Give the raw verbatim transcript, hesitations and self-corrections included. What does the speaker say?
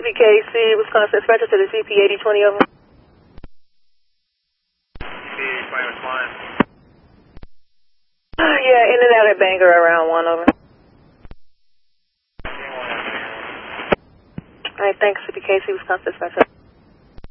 C P K C, Wisconsin Dispatcher to the C P eighty twenty over. Yeah, in and out at Bangor around one over. Alright, thanks, C P K C, Wisconsin Dispatcher.